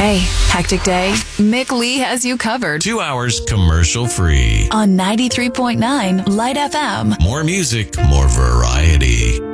Hey, hectic day? Mick Lee has you covered 2 hours commercial free. on 93.9 Light FM. More music, more variety.